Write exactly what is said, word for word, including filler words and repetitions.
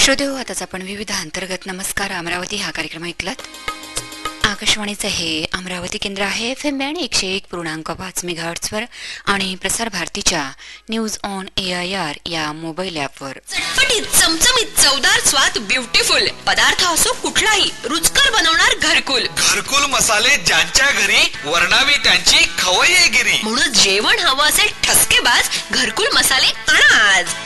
श्रोतेहो, आताच आपण विविध अंतर्गत नमस्कार अमरावती हा कार्यक्रम ऐकलात. आकाशवाणीचं हे अमरावती केंद्र आहे. एफ एम बँड एकशे एक पूर्णांक पाच मेगाहर्ट्झवर आणि प्रसार भारतीच्या news on A I R या मोबाईल ॲपवर. चटपटीत चमचमीत चवदार स्वाद ब्युटिफुल पदार्थ असो कुठलाही रुचकर बनवणार घरकुल. घरकुल मसाले ज्यांच्या घरी वर्णावी त्यांची खवय्येगिरी. म्हणून जेवण हवं असेल ठसकेबाज घरकुल मसाले आणा आज.